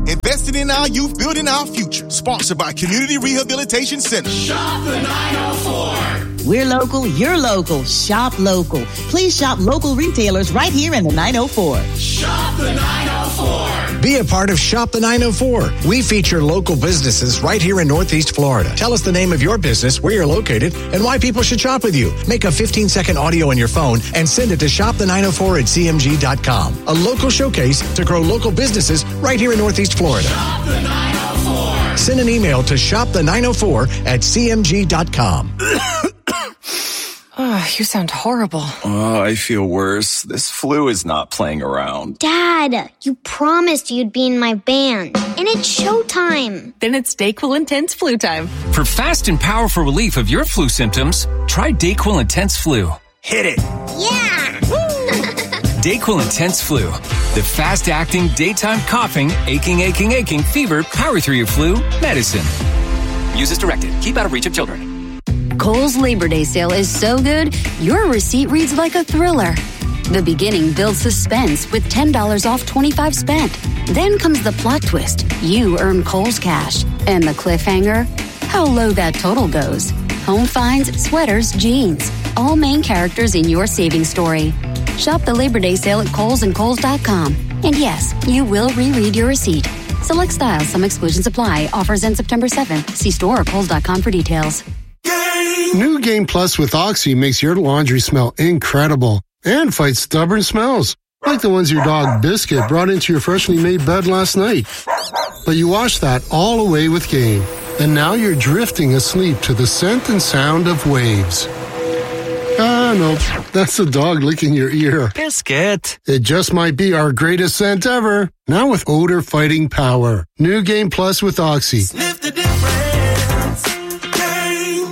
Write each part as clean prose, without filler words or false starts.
Investing in our youth, building our future. Sponsored by Community Rehabilitation Center. Shop the 904. We're local, you're local. Shop local. Please shop local retailers right here in the 904. Shop the 904. Be a part of Shop the 904. We feature local businesses right here in Northeast Florida. Tell us the name of your business, where you're located, and why people should shop with you. Make a 15-second audio on your phone and send it to shopthe904@cmg.com. A local showcase to grow local businesses right here in Northeast Florida. Shop the 904. Send an email to shopthe904@cmg.com. Oh, you sound horrible. Oh, I feel worse. This flu is not playing around. Dad, you promised you'd be in my band. And it's showtime. Then it's DayQuil Intense Flu time. For fast and powerful relief of your flu symptoms, try DayQuil Intense Flu. Hit it. Yeah. DayQuil Intense Flu. The fast-acting, daytime coughing, aching, fever, power through your flu medicine. Use as directed. Keep out of reach of children. Kohl's Labor Day sale is so good, your receipt reads like a thriller. The beginning builds suspense with $10 off 25 spent. Then comes the plot twist. You earn Kohl's cash. And the cliffhanger? How low that total goes. Home finds, sweaters, jeans. All main characters in your savings story. Shop the Labor Day sale at Kohl's and Kohl's.com. And yes, you will reread your receipt. Select styles, some exclusions apply. Offers end September 7th. See store or Kohl's.com for details. New Game Plus with Oxy makes your laundry smell incredible and fights stubborn smells, like the ones your dog Biscuit brought into your freshly made bed last night. But you wash that all away with Game, and now you're drifting asleep to the scent and sound of waves. Nope, that's the dog licking your ear. Biscuit. It just might be our greatest scent ever, now with odor-fighting power. New Game Plus with Oxy. Sniff the difference. Game.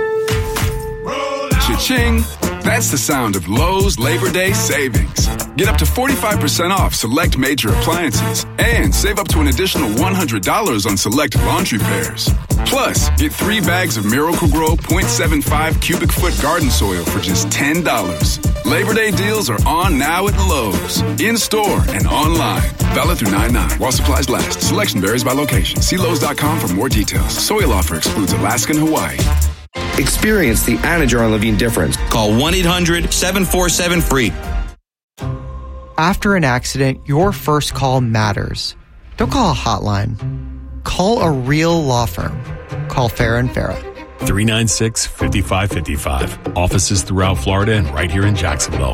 Cha-ching. That's the sound of Lowe's Labor Day savings. Get up to 45% off select major appliances and save up to an additional $100 on select laundry pairs. Plus, get 3 bags of Miracle-Gro 0.75 cubic foot garden soil for just $10. Labor Day deals are on now at Lowe's. In-store and online. Valid through 9/9 while supplies last. Selection varies by location. See Lowe's.com for more details. Soil offer excludes Alaska and Hawaii. Experience the Anna Jar Levine difference. Call 1-800-747-FREE. After an accident, your first call matters. Don't call a hotline. Call a real law firm. Call Farah & Farah. 396-5555. Offices throughout Florida and right here in Jacksonville.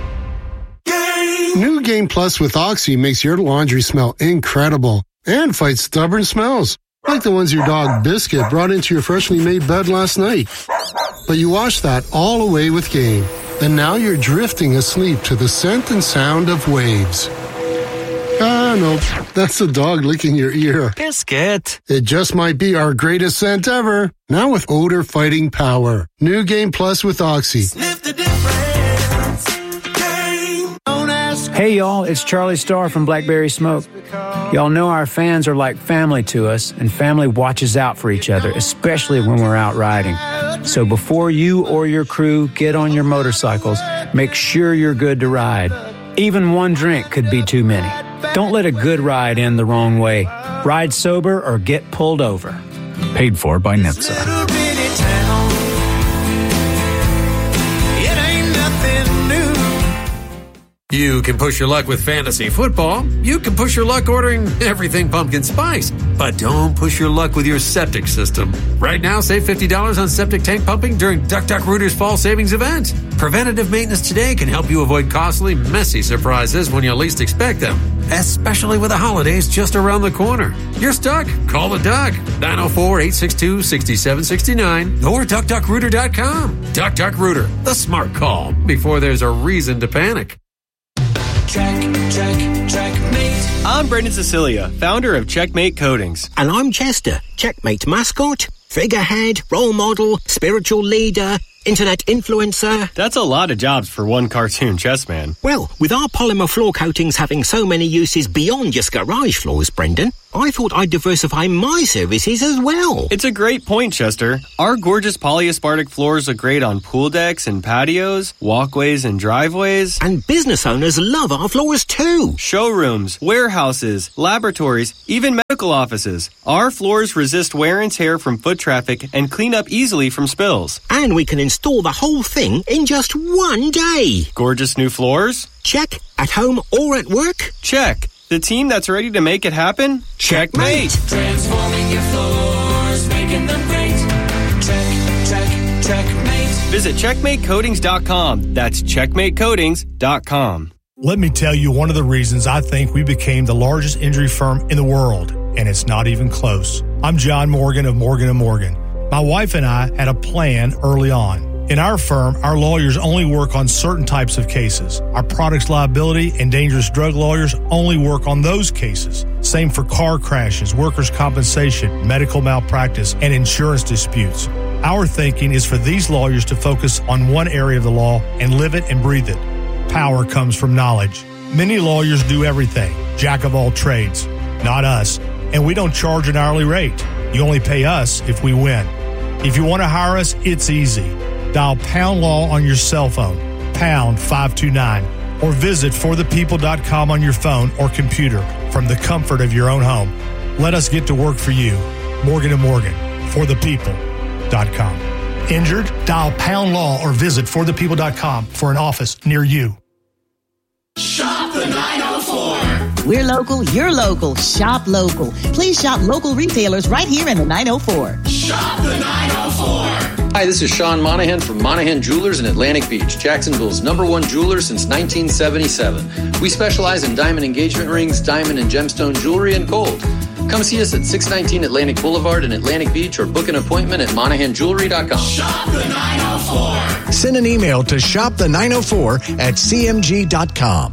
New Game Plus with Oxy makes your laundry smell incredible and fights stubborn smells, like the ones your dog Biscuit brought into your freshly made bed last night. But you wash that all away with Game, and now you're drifting asleep to the scent and sound of waves. Nope, that's the dog licking your ear. Biscuit. It just might be our greatest scent ever, now with odor-fighting power. New Game Plus with Oxy. Sniff the difference. Game. Don't ask. Hey y'all, it's Charlie Starr from Blackberry Smoke. Y'all know our fans are like family to us, and family watches out for each other, especially when we're out riding. So before you or your crew get on your motorcycles, make sure you're good to ride. Even one drink could be too many. Don't let a good ride end the wrong way. Ride sober or get pulled over. Paid for by NHTSA. You can push your luck with fantasy football. You can push your luck ordering everything pumpkin spice. But don't push your luck with your septic system. Right now, save $50 on septic tank pumping during Duck Duck Rooter's fall savings event. Preventative maintenance today can help you avoid costly, messy surprises when you least expect them. Especially with the holidays just around the corner. You're stuck? Call the Duck. 904-862-6769 or DuckDuckRooter.com. Duck Duck Rooter, the smart call before there's a reason to panic. Checkmate. I'm Brendan Cecilia, founder of Checkmate Coatings. And I'm Chester, Checkmate mascot, figurehead, role model, spiritual leader, internet influencer. That's a lot of jobs for one cartoon chess man. Well, with our polymer floor coatings having so many uses beyond just garage floors, Brendan, I thought I'd diversify my services as well. It's a great point, Chester. Our gorgeous polyaspartic floors are great on pool decks and patios, walkways and driveways. And business owners love our floors too. Showrooms, warehouses, laboratories, even medical offices. Our floors resist wear and tear from foot traffic and clean up easily from spills. And we can install the whole thing in just one day. Gorgeous new floors? Check. At home or at work? Check. The team that's ready to make it happen? Checkmate! Transforming your floors, making them great. Checkmate. Visit CheckmateCoatings.com. That's CheckmateCoatings.com. Let me tell you one of the reasons I think we became the largest injury firm in the world, and it's not even close. I'm John Morgan of Morgan & Morgan. My wife and I had a plan early on. In our firm, our lawyers only work on certain types of cases. Our products liability and dangerous drug lawyers only work on those cases. Same for car crashes, workers' compensation, medical malpractice, and insurance disputes. Our thinking is for these lawyers to focus on one area of the law and live it and breathe it. Power comes from knowledge. Many lawyers do everything, jack of all trades. Not us. And we don't charge an hourly rate. You only pay us if we win. If you want to hire us, it's easy. Dial Pound Law on your cell phone, pound 529, or visit forthepeople.com on your phone or computer from the comfort of your own home. Let us get to work for you. Morgan & Morgan, forthepeople.com. Injured? Dial Pound Law or visit forthepeople.com for an office near you. Shop the 904. We're local, you're local. Shop local. Please shop local retailers right here in the 904. Shop the 904. Hi, this is Sean Monahan from Monahan Jewelers in Atlantic Beach, Jacksonville's #1 jeweler since 1977. We specialize in diamond engagement rings, diamond and gemstone jewelry, and gold. Come see us at 619 Atlantic Boulevard in Atlantic Beach or book an appointment at MonahanJewelry.com. Shop the 904. Send an email to shopthe904@cmg.com.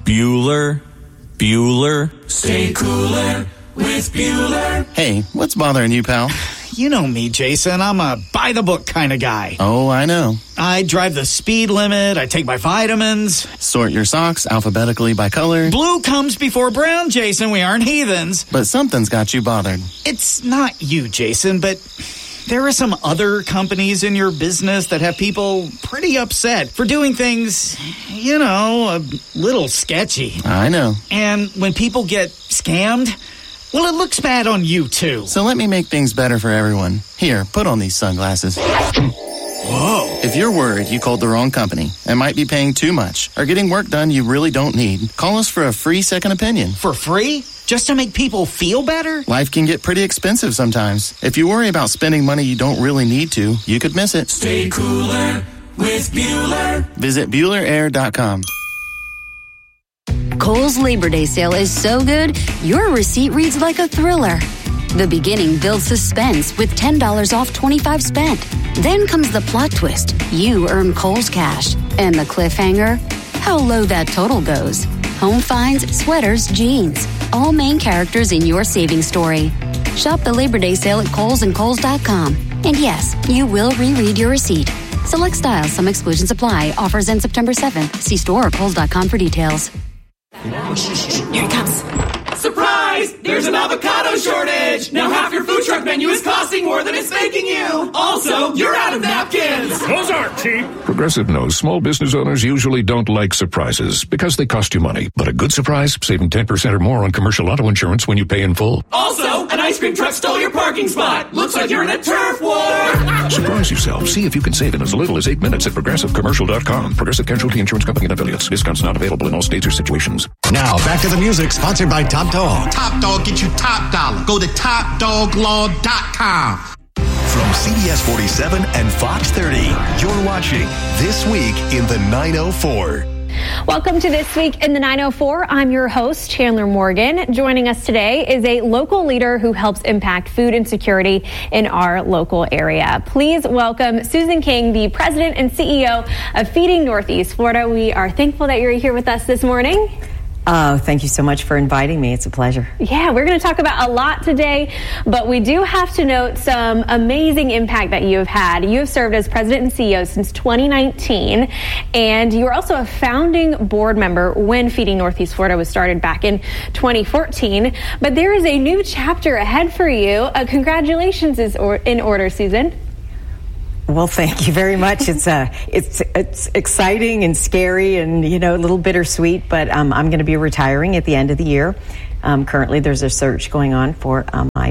Bueller. Stay cooler with Bueller. Hey, what's bothering you, pal? You know me, Jason. I'm a by-the-book kind of guy. Oh, I know. I drive the speed limit. I take my vitamins. Sort your socks alphabetically by color. Blue comes before brown, Jason. We aren't heathens. But something's got you bothered. It's not you, Jason, but there are some other companies in your business that have people pretty upset for doing things, you know, a little sketchy. I know. And when people get scammed, well, it looks bad on you, too. So let me make things better for everyone. Here, put on these sunglasses. Whoa. If you're worried you called the wrong company and might be paying too much or getting work done you really don't need, call us for a free second opinion. For free? Just to make people feel better? Life can get pretty expensive sometimes. If you worry about spending money you don't really need to, you could miss it. Stay cooler with Bueller. Visit BuellerAir.com. Kohl's Labor Day sale is so good, your receipt reads like a thriller. The beginning builds suspense with $10 off 25 spent. Then comes the plot twist. You earn Kohl's cash. And the cliffhanger? How low that total goes. Home finds, sweaters, jeans. All main characters in your savings story. Shop the Labor Day sale at Kohl's and Kohl's.com. And yes, you will reread your receipt. Select styles, some exclusions apply. Offers end September 7th. See store or Kohl's.com for details. Here it comes. Surprise! There's an avocado shortage! Now half your food truck menu is costing more than it's making you! Also, you're out of napkins! Those aren't cheap! Progressive knows small business owners usually don't like surprises because they cost you money. But a good surprise, saving 10% or more on commercial auto insurance when you pay in full. Also, an ice cream truck stole your parking spot! Looks like you're in a turf war! Surprise yourself. See if you can save in as little as 8 minutes at ProgressiveCommercial.com. Progressive Casualty Insurance Company and Affiliates. Discounts not available in all states or situations. Now, back to the music, sponsored by Top Dog. Top Dog get you top dollar. Go to TopDogLaw.com. From CBS 47 and Fox 30, you're watching This Week in the 904. Welcome to This Week in the 904. I'm your host, Chandler Morgan. Joining us today is a local leader who helps impact food insecurity in our local area. Please welcome Susan King, the president and CEO of Feeding Northeast Florida. We are thankful that you're here with us this morning. Thank you so much for inviting me. It's a pleasure. Yeah, we're going to talk about a lot today, but we do have to note some amazing impact that you have had. You have served as president and CEO since 2019, and you were also a founding board member when Feeding Northeast Florida was started back in 2014. But there is a new chapter ahead for you. Congratulations is in order, Susan. Well, thank you very much. It's exciting and scary and, a little bittersweet, but I'm going to be retiring at the end of the year. Currently, there's a search going on for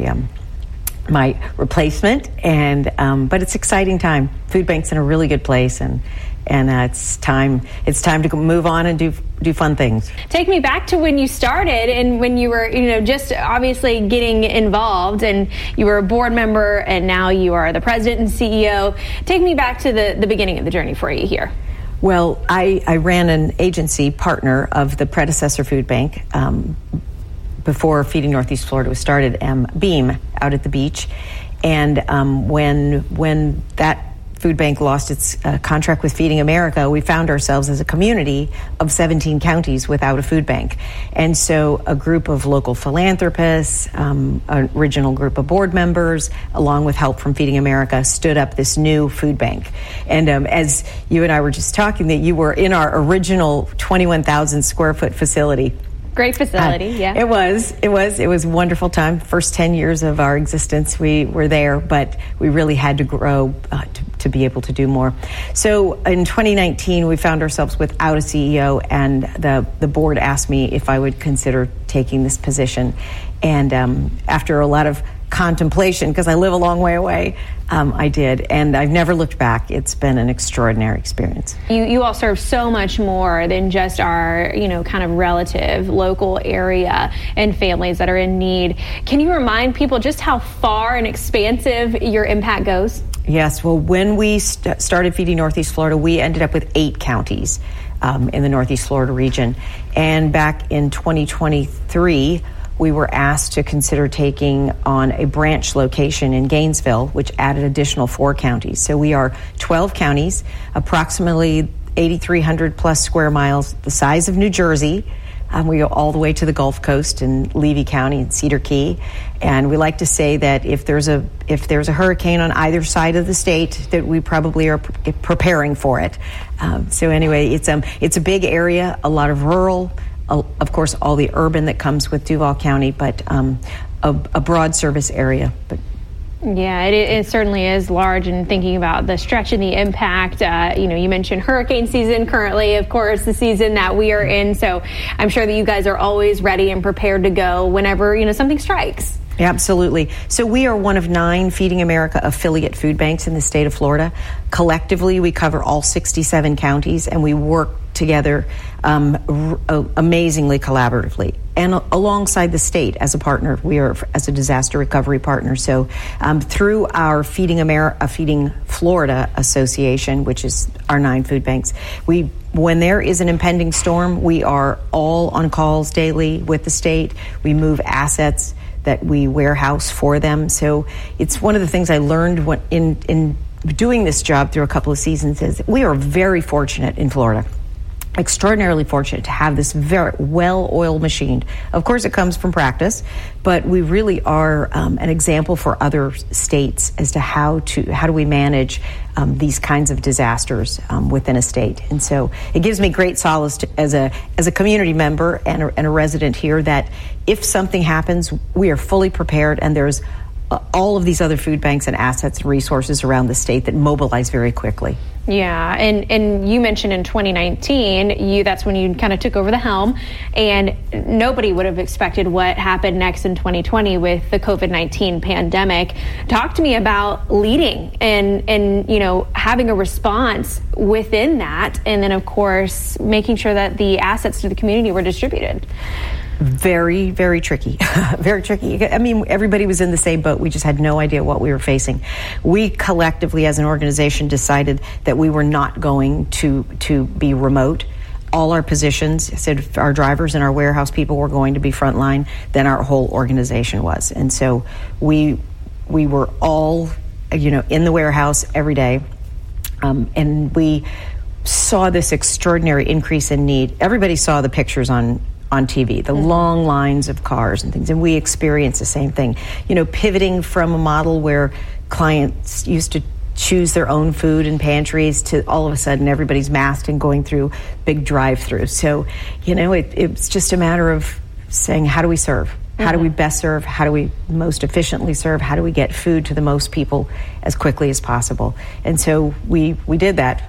my replacement, but it's exciting time. Food Bank's in a really good place, and it's time to move on and do fun things. Take me back to when you started and when you were, just obviously getting involved, and you were a board member, and now you are the president and CEO. Take me back to the beginning of the journey for you here. Well, I ran an agency partner of the predecessor Food Bank before Feeding Northeast Florida was started, Beam, out at the beach. And when that Food Bank lost its contract with Feeding America, we found ourselves as a community of 17 counties without a food bank. And so a group of local philanthropists, an original group of board members, along with help from Feeding America, stood up this new food bank. And as you and I were just talking, that you were in our original 21,000 square foot facility. Great facility, yeah. It was a wonderful time. First 10 years of our existence, we were there, but we really had to grow to be able to do more. So in 2019, we found ourselves without a CEO, and the board asked me if I would consider taking this position. And after a lot of contemplation, because I live a long way away, I did, and I've never looked back. It's been an extraordinary experience. You all serve so much more than just our, kind of relative local area and families that are in need. Can you remind people just how far and expansive your impact goes? Yes. Well, when we started Feeding Northeast Florida, we ended up with 8 counties in the Northeast Florida region, and back in 2023. We were asked to consider taking on a branch location in Gainesville, which added additional 4 counties. So we are 12 counties, approximately 8,300 plus square miles, the size of New Jersey. We go all the way to the Gulf Coast in Levy County and Cedar Key. And we like to say that if there's a hurricane on either side of the state, that we probably are preparing for it. So anyway, it's a big area, a lot of rural, of course, all the urban that comes with Duval County, but a broad service area. But yeah, it certainly is large. And thinking about the stretch and the impact, you mentioned hurricane season currently, of course, the season that we are in. So I'm sure that you guys are always ready and prepared to go whenever, something strikes. Absolutely. So we are one of 9 Feeding America affiliate food banks in the state of Florida. Collectively, we cover all 67 counties, and we work together amazingly collaboratively and alongside the state as a partner. We are as a disaster recovery partner. So through our Feeding Florida Association, which is our 9 food banks, when there is an impending storm, we are all on calls daily with the state. We move assets that we warehouse for them. So it's one of the things I learned in doing this job through a couple of seasons is we are very fortunate in Florida. Extraordinarily fortunate to have this very well-oiled machine. Of course, it comes from practice, but we really are an example for other states as to how do we manage these kinds of disasters within a state. And so it gives me great solace as a community member and a resident here that if something happens, we are fully prepared, and there's all of these other food banks and assets and resources around the state that mobilize very quickly. Yeah, and you mentioned in 2019, that's when you kind of took over the helm, and nobody would have expected what happened next in 2020 with the COVID-19 pandemic. Talk to me about leading and having a response within that, and then of course making sure that the assets to the community were distributed. Very, very tricky. Very tricky. I mean, everybody was in the same boat. We just had no idea what we were facing. We collectively, as an organization, decided that we were not going to be remote. All our positions, said our drivers and our warehouse people were going to be frontline, then our whole organization was. And so we were all, in the warehouse every day. And we saw this extraordinary increase in need. Everybody saw the pictures on on TV, the long lines of cars and things, and we experience the same thing. Pivoting from a model where clients used to choose their own food in pantries to all of a sudden everybody's masked and going through big drive-throughs. So, it's just a matter of saying, how do we serve? How do we best serve? How do we most efficiently serve? How do we get food to the most people as quickly as possible? And so we did that.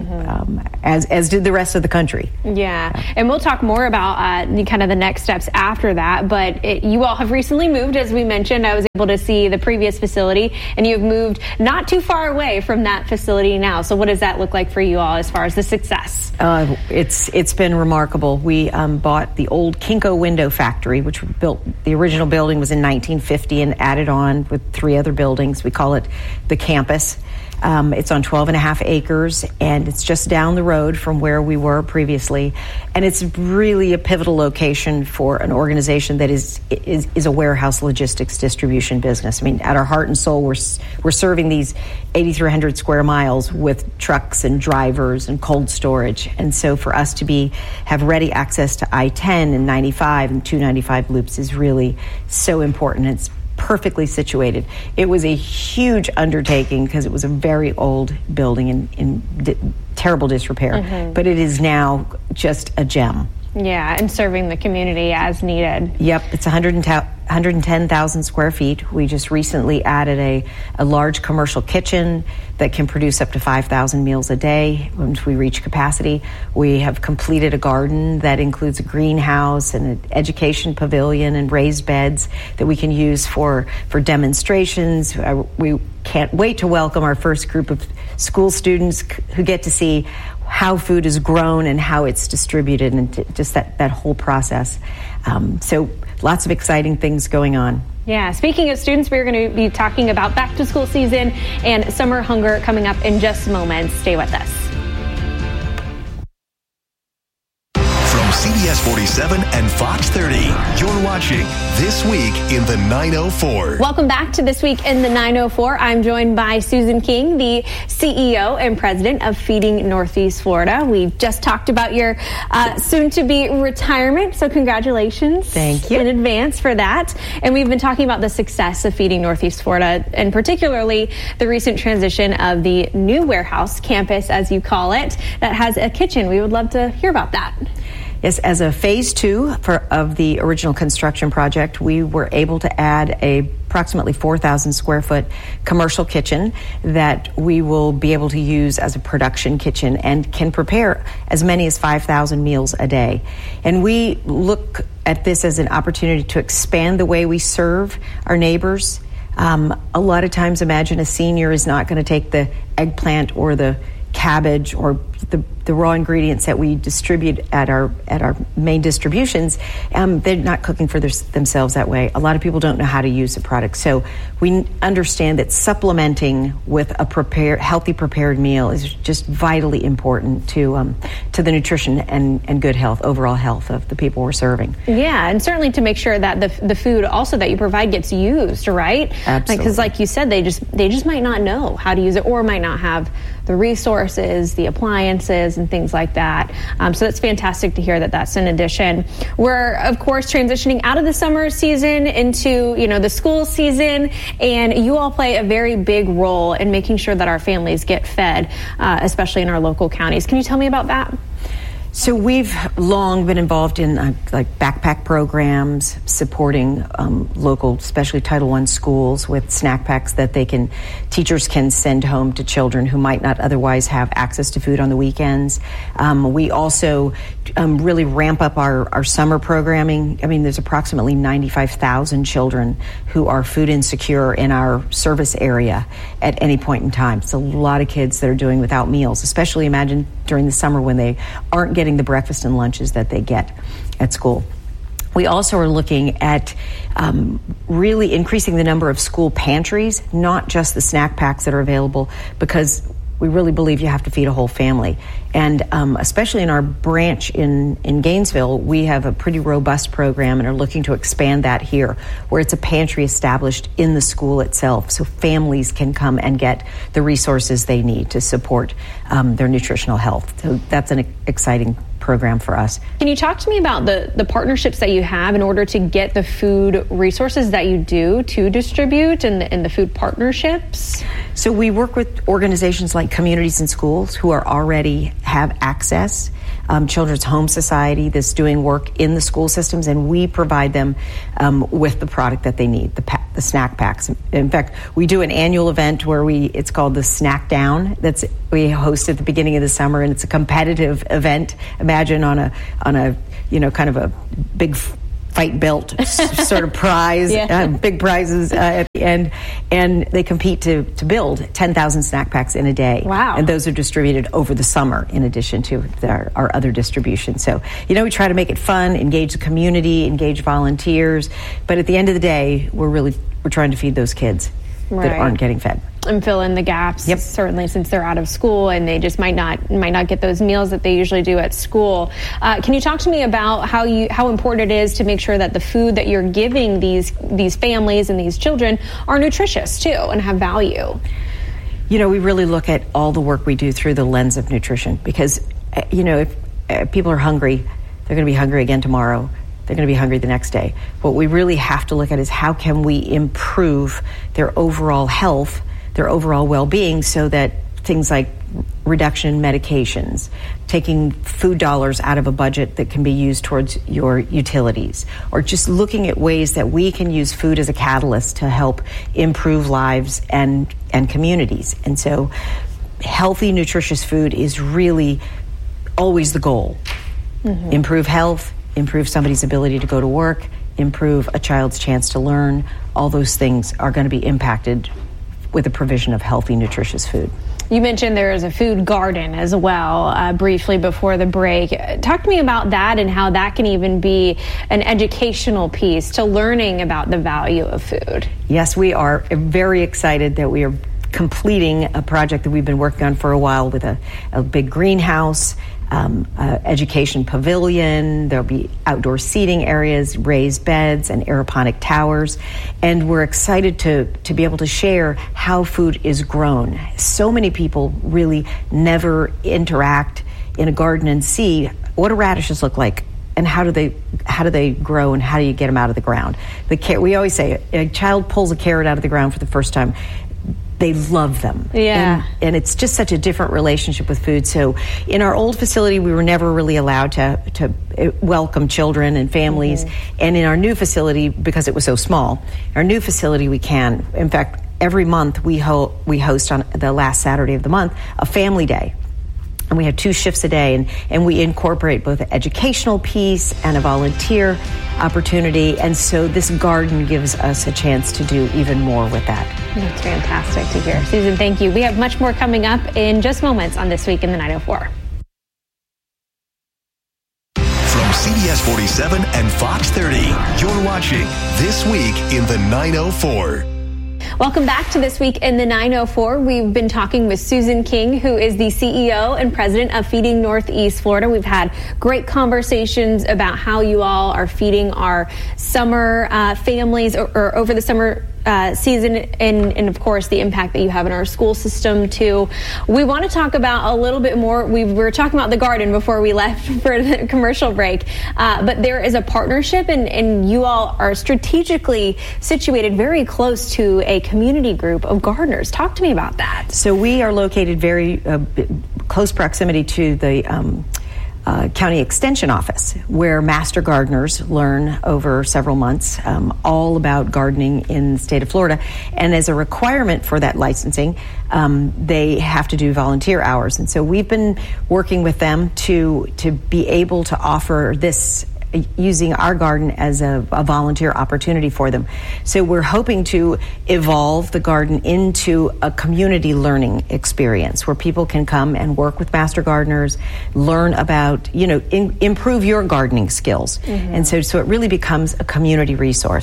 As did the rest of the country. Yeah, and we'll talk more about kind of the next steps after that, but you all have recently moved, as we mentioned. I was able to see the previous facility, and you've moved not too far away from that facility now. So what does that look like for you all as far as the success? It's been remarkable. We bought the old Kinko window factory, which we built. The original building was in 1950 and added on with 3 other buildings. We call it the campus. It's on 12.5 acres, and it's just down the road from where we were previously. And it's really a pivotal location for an organization that is a warehouse logistics distribution business. I mean, at our heart and soul, we're serving these 8,300 square miles with trucks and drivers and cold storage. And so for us to have ready access to I-10 and 95 and 295 loops is really so important. It's perfectly situated. It was a huge undertaking because it was a very old building in terrible disrepair, but it is now just a gem. Yeah, and serving the community as needed. Yep, it's 110,000 square feet. We just recently added a large commercial kitchen that can produce up to 5,000 meals a day once we reach capacity. We have completed a garden that includes a greenhouse and an education pavilion and raised beds that we can use for demonstrations. We can't wait to welcome our first group of school students who get to see how food is grown and how it's distributed, and just that whole process. So lots of exciting things going on. Yeah, speaking of students, we're going to be talking about back to school season and summer hunger coming up in just moments. Stay with us. From CBS 47 and Fox 30, you're watching This Week in the 904. Welcome back to This Week in the 904. I'm joined by Susan King, the CEO and president of Feeding Northeast Florida. We just talked about your soon-to-be retirement, so congratulations. Thank you in advance for that. And we've been talking about the success of Feeding Northeast Florida, and particularly the recent transition of the new warehouse campus, as you call it, that has a kitchen. We would love to hear about that. Yes, as a phase 2 of the original construction project, we were able to add approximately 4,000 square foot commercial kitchen that we will be able to use as a production kitchen and can prepare as many as 5,000 meals a day. And we look at this as an opportunity to expand the way we serve our neighbors. A lot of times, imagine a senior is not going to take the eggplant or the cabbage or the raw ingredients that we distribute at our main distributions. They're not cooking for themselves that way. A lot of people don't know how to use the product. So we understand that supplementing with a healthy prepared meal is just vitally important to the nutrition and good health, overall health of the people we're serving. Yeah, and certainly to make sure that the food also that you provide gets used, right? Absolutely. Because like you said, they just might not know how to use it, or might not have the resources, the appliances, and things like that. So that's fantastic to hear that that's an addition. We're, of course, transitioning out of the summer season into, the school season, and you all play a very big role in making sure that our families get fed, especially in our local counties. Can you tell me about that? So we've long been involved in backpack programs, supporting local, especially Title I schools with snack packs that teachers can send home to children who might not otherwise have access to food on the weekends. We also really ramp up our summer programming. I mean, there's approximately 95,000 children who are food insecure in our service area at any point in time. It's a lot of kids that are doing without meals, especially imagine during the summer when they aren't getting the breakfast and lunches that they get at school. We also are looking at really increasing the number of school pantries, not just the snack packs that are available, because we really believe you have to feed a whole family. And especially in our branch in Gainesville, we have a pretty robust program and are looking to expand that here, where it's a pantry established in the school itself, so families can come and get the resources they need to support their nutritional health. So that's an exciting program for us. Can you talk to me about the partnerships that you have in order to get the food resources that you do to distribute and the food partnerships? So we work with organizations like Communities in Schools who are already have access. Children's Home Society that's doing work in the school systems, and we provide them with the product that they need, the snack packs. In fact, we do an annual event where it's called the Snack Down. We host at the beginning of the summer, and it's a competitive event. Imagine on a kind of a big fight belt sort of prize, big prizes at the end, and they compete to build 10,000 snack packs in a day. Wow. And those are distributed over the summer in addition to our other distribution. So, we try to make it fun, engage the community, engage volunteers, but at the end of the day, we're trying to feed those kids that aren't getting fed. And fill in the gaps, certainly, since they're out of school and they just might not get those meals that they usually do at school. Can you talk to me about how important it is to make sure that the food that you're giving these families and these children are nutritious too and have value? We really look at all the work we do through the lens of nutrition because, if people are hungry, they're going to be hungry again tomorrow. They're going to be hungry the next day. What we really have to look at is how can we improve their overall health, their overall well-being, so that things like reduction in medications, taking food dollars out of a budget that can be used towards your utilities, or just looking at ways that we can use food as a catalyst to help improve lives and communities. And so healthy, nutritious food is really always the goal. Mm-hmm. Improve health, improve somebody's ability to go to work, improve a child's chance to learn. All those things are going to be impacted with the provision of healthy, nutritious food. You mentioned there is a food garden as well, briefly before the break. Talk to me about that and how that can even be an educational piece to learning about the value of food. Yes, we are very excited that we are completing a project that we've been working on for a while with a big greenhouse, education pavilion. There'll be outdoor seating areas, raised beds, and aeroponic towers. And we're excited to be able to share how food is grown. So many people really never interact in a garden and see what do radishes look like and how do they grow and how do you get them out of the ground. We always say a child pulls a carrot out of the ground for the first time. They love them. Yeah. And it's just such a different relationship with food. So in our old facility, we were never really allowed to welcome children and families. Mm-hmm. And in our new facility, because it was so small, our new facility we can. In fact, every month we host on the last Saturday of the month a family day. And we have 2 shifts a day, and we incorporate both an educational piece and a volunteer opportunity. And so this garden gives us a chance to do even more with that. That's fantastic to hear. Susan, thank you. We have much more coming up in just moments on This Week in the 904. From CBS 47 and Fox 30, you're watching This Week in the 904. Welcome back to This Week in the 904. We've been talking with Susan King, who is the CEO and president of Feeding Northeast Florida. We've had great conversations about how you all are feeding our summer families or over the summer season and of course the impact that you have in our school system too. We want to talk about a little bit more. We were talking about the garden before we left for the commercial break, but there is a partnership and you all are strategically situated very close to a community group of gardeners. Talk to me about that. So we are located very close proximity to the County Extension Office, where master gardeners learn over several months all about gardening in the state of Florida. And as a requirement for that licensing, they have to do volunteer hours. And so we've been working with them to be able to offer this using our garden as a volunteer opportunity for them. So we're hoping to evolve the garden into a community learning experience where people can come and work with master gardeners, learn about, improve your gardening skills. Mm-hmm. And so it really becomes a community resource.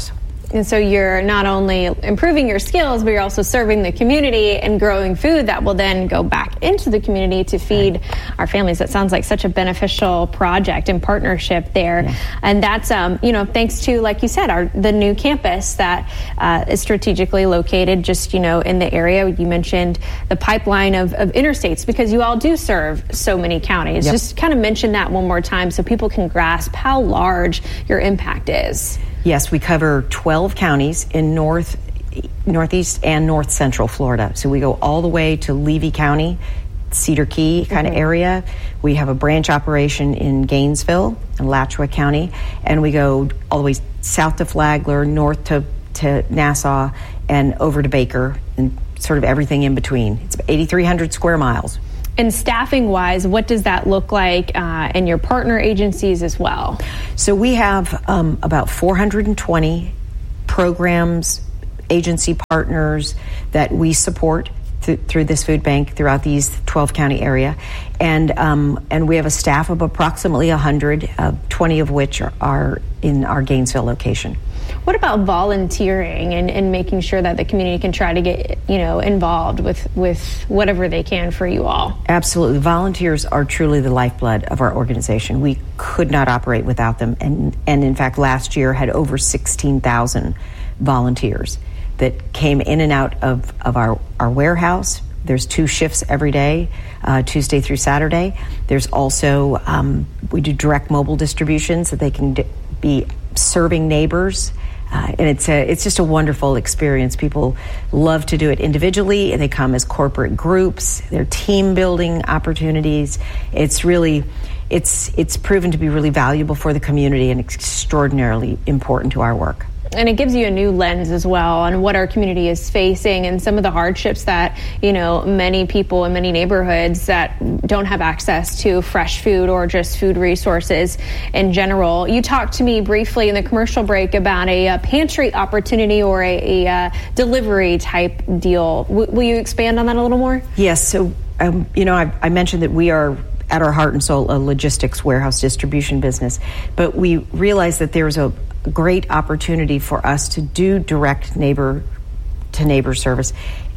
And so you're not only improving your skills, but you're also serving the community and growing food that will then go back into the community to feed our families. That sounds like such a beneficial project and partnership there. Yeah. And that's, thanks to, like you said, the new campus that is strategically located just, in the area. You mentioned the pipeline of interstates because you all do serve so many counties. Yep. Just kind of mention that one more time so people can grasp how large your impact is. Yes, we cover 12 counties in northeast and north central Florida. So we go all the way to Levy County, Cedar Key kind of area. We have a branch operation in Gainesville and Alachua County, and we go all the way south to Flagler, north to Nassau, and over to Baker, and sort of everything in between. It's 8,300 square miles. And staffing-wise, what does that look like in your partner agencies as well? So we have about 420 programs, agency partners that we support through this food bank throughout these 12-county area. And we have a staff of approximately 100, 20 of which are in our Gainesville location. What about volunteering and making sure that the community can try to get, involved with whatever they can for you all? Absolutely. Volunteers are truly the lifeblood of our organization. We could not operate without them. And in fact, last year had over 16,000 volunteers that came in and out of our warehouse. There's 2 shifts every day, Tuesday through Saturday. There's also, we do direct mobile distribution so they can be serving neighbors. And it's just a wonderful experience. People love to do it individually, and they come as corporate groups. They're team building opportunities. It's really, it's proven to be really valuable for the community and extraordinarily important to our work. And it gives you a new lens as well on what our community is facing and some of the hardships that, many people in many neighborhoods that don't have access to fresh food or just food resources in general. You talked to me briefly in the commercial break about a pantry opportunity or a delivery type deal. Will you expand on that a little more? Yes. So, I mentioned that we are at our heart and soul a logistics warehouse distribution business, but we realized that there's a great opportunity for us to do direct neighbor-to-neighbor service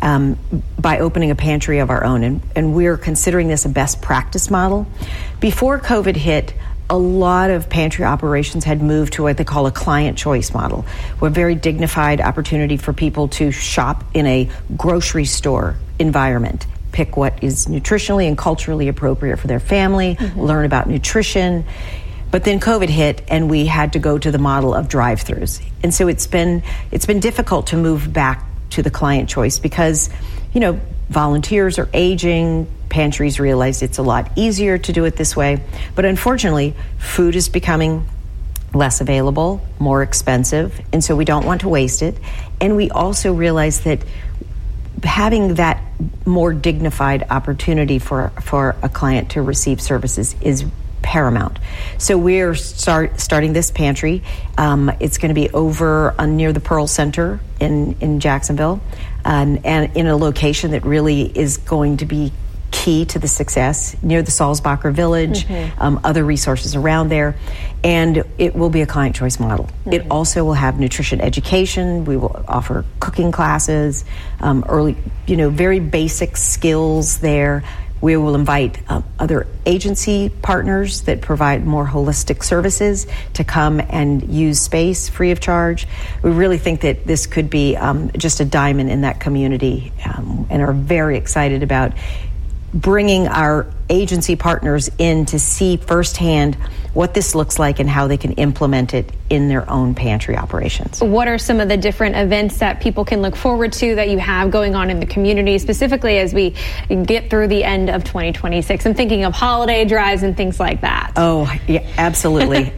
by opening a pantry of our own. And we're considering this a best practice model. Before COVID hit, a lot of pantry operations had moved to what they call a client choice model, a very dignified opportunity for people to shop in a grocery store environment, pick what is nutritionally and culturally appropriate for their family, learn about nutrition. But then COVID hit, and we had to go to the model of drive-thrus. And so it's been difficult to move back to the client choice because, volunteers are aging. Pantries realized it's a lot easier to do it this way. But unfortunately, food is becoming less available, more expensive, and so we don't want to waste it. And we also realize that having that more dignified opportunity for a client to receive services is paramount. So we're starting this pantry. It's going to be over near the Pearl Center in Jacksonville, and in a location that really is going to be key to the success, near the Salzbacher Village, other resources around there, and it will be a client choice model. It also will have nutrition education. We will offer cooking classes, early, very basic skills there. We will invite other agency partners that provide more holistic services to come and use space free of charge. We really think that this could be just a diamond in that community, and are very excited about bringing our agency partners in to see firsthand what this looks like and how they can implement it in their own pantry operations. What are some of the different events that people can look forward to that you have going on in the community, specifically as we get through the end of 2026? I'm thinking of holiday drives and things like that. Oh, yeah, absolutely.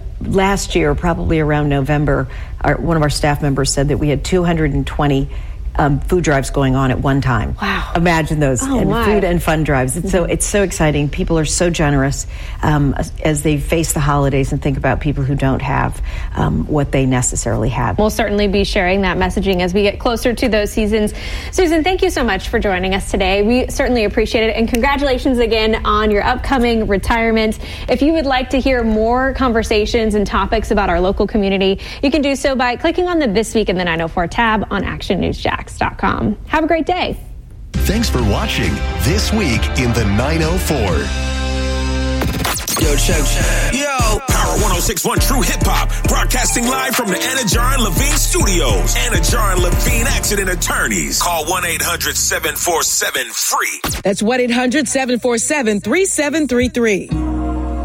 Last year, probably around November, one of our staff members said that we had 220 food drives going on at one time. Wow. Imagine those. Oh, and my. food and fun drives. It's so exciting. People are so generous as they face the holidays and think about people who don't have what they necessarily have. We'll certainly be sharing that messaging as we get closer to those seasons. Susan, thank you so much for joining us today. We certainly appreciate it. And congratulations again on your upcoming retirement. If you would like to hear more conversations and topics about our local community, you can do so by clicking on the This Week in the 904 tab on actionnewsjax.com. Have a great day. Thanks for watching This Week in the 904. Yo, check. Yo. Power 106.1 True Hip Hop. Broadcasting live from the Anna Jar and Levine Studios. Anna Jar and Levine Accident Attorneys. Call 1-800-747-FREE. That's 1-800-747-3733.